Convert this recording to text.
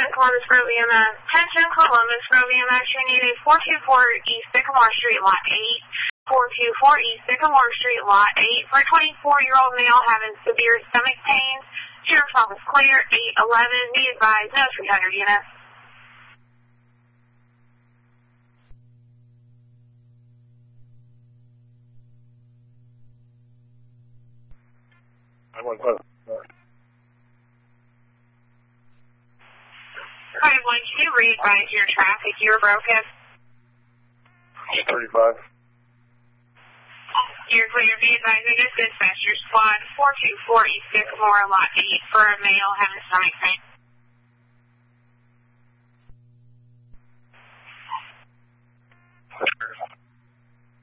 Columbus Grove EMS. Attention Columbus Grove EMS, you need a 424 East Sycamore Street, Lot 8. 424 East Sycamore Street, Lot 8. For a 24-year-old male having severe stomach pain. Sheriff's Office clear, 811. Be advised, no 300 units. I want to. 5-1, can you re-advise your traffic? You were broken. 35. You're clear. Be advised, I just dispatched your squad 424 East Sycamore, Lot 8 for a male having stomach pain.